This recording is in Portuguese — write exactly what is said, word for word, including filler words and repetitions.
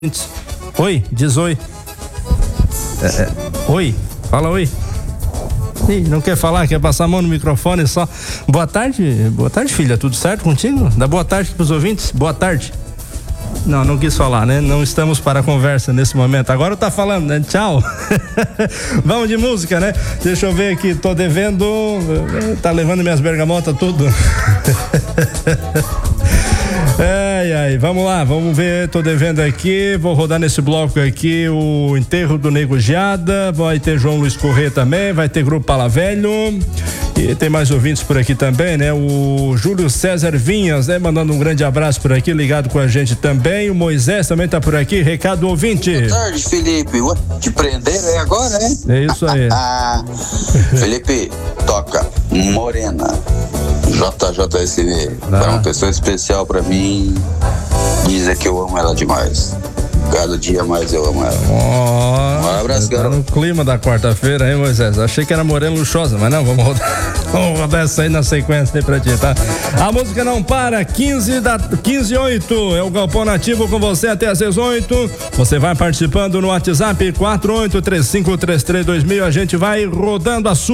Oi, diz oi. É, é, oi, fala oi. Ih, não quer falar, quer passar a mão no microfone só. Boa tarde, boa tarde, filha, tudo certo contigo? Dá boa tarde pros ouvintes, boa tarde. Não, não quis falar, né? Não estamos para conversa nesse momento. Agora tá falando, né? Tchau. Vamos de música, né? Deixa eu ver aqui, tô devendo. Tá levando minhas bergamotas tudo. Ai, ai, vamos lá, vamos ver, tô devendo aqui, vou rodar nesse bloco aqui o enterro do Nego Geada, vai ter João Luiz Corrêa também, vai ter Grupo Pala Velho e tem mais ouvintes por aqui também, né? O Júlio César Vinhas, né? Mandando um grande abraço por aqui, ligado com a gente também, o Moisés também tá por aqui, recado ouvinte. Boa tarde, Felipe, Ué, te prenderam é agora, né? É isso aí. Felipe, toca Morena. J J S V, ah. Para uma pessoa especial pra mim, dizer que eu amo ela demais. Cada dia mais eu amo ela. Oh, um abraço, tá garoto. no clima da quarta-feira, hein, Moisés? Achei que era Morena Luxosa, mas não, vamos rodar, vamos rodar essa aí na sequência aí pra ti, tá? A música não para, quinze da, quinze e oito, é o Galpão Nativo com você até às dezoito. Você vai participando no WhatsApp quatro oito três cinco três três dois mil, a gente vai rodando a sua